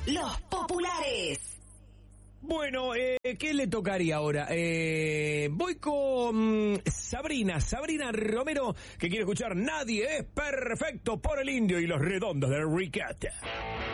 los populares. Bueno, ¿qué le tocaría ahora? Voy con Sabrina Romero, que quiere escuchar Nadie es Perfecto por el Indio y los Redondos de Enriqueta.